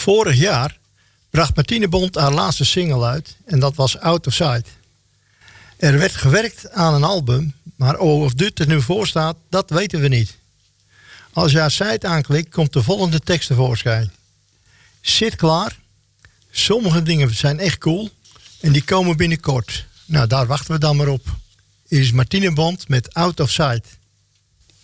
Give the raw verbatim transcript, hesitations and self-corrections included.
Vorig jaar bracht Martine Bond haar laatste single uit en dat was Out of Sight. Er werd gewerkt aan een album, maar of dit er nu voor staat, dat weten we niet. Als je haar site aanklikt, komt de volgende tekst tevoorschijn. Zit klaar. Sommige dingen zijn echt cool en die komen binnenkort. Nou, daar wachten we dan maar op. Hier is Martine Bond met Out of Sight.